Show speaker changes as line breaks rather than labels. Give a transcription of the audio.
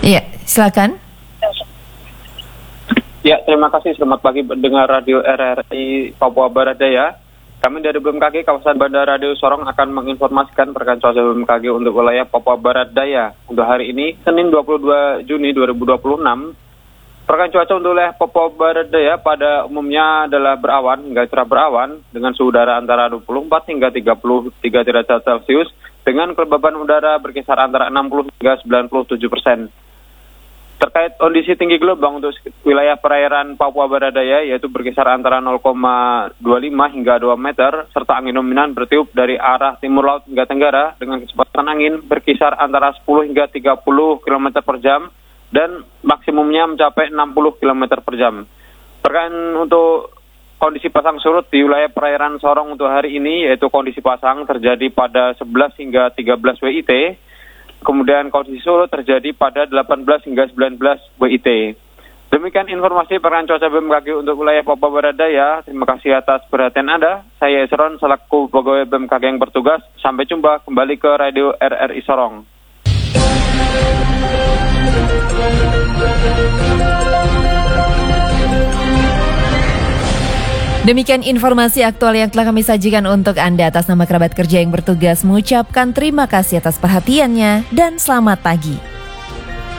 Iya, silakan.
Ya, terima kasih. Selamat pagi pendengar Radio RRI Papua Barat Daya. Kami dari BMKG Kawasan Bandara Radio Sorong akan menginformasikan perkiraan cuaca BMKG untuk wilayah Papua Barat Daya. Untuk hari ini, Senin 22 Juni 2026, perkiraan cuaca untuk wilayah Papua Barat Daya pada umumnya adalah berawan hingga cerah berawan dengan suhu udara antara 24 hingga 33 derajat Celcius dengan kelembaban udara berkisar antara 60 hingga 97%. Terkait kondisi tinggi gelombang untuk wilayah perairan Papua Barat Daya yaitu berkisar antara 0,25 hingga 2 meter serta angin dominan bertiup dari arah timur laut hingga tenggara dengan kecepatan angin berkisar antara 10 hingga 30 km per jam dan maksimumnya mencapai 60 km per jam. Terkait untuk kondisi pasang surut di wilayah perairan Sorong untuk hari ini yaitu kondisi pasang terjadi pada 11 hingga 13 WIT. Kemudian kondisi surut terjadi pada 18 hingga 19 WIT. Demikian informasi perkiraan cuaca BMKG untuk wilayah Papua Barat Daya. Terima kasih atas perhatian Anda. Saya Esron selaku pegawai BMKG yang bertugas. Sampai jumpa kembali ke Radio RRI Sorong.
Demikian informasi aktual yang telah kami sajikan untuk Anda. Atas nama kerabat kerja yang bertugas mengucapkan terima kasih atas perhatiannya dan selamat pagi.